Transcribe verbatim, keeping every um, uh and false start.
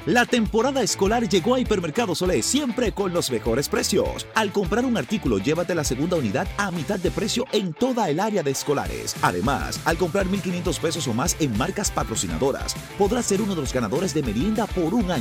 La temporada escolar llegó a Hipermercados Olé, siempre con los mejores precios. Al comprar un artículo, llévate la segunda unidad a mitad de precio en toda el área de escolares. Además, al comprar mil quinientos pesos o más en marcas patrocinadoras, podrás ser uno de los ganadores de merienda por un año.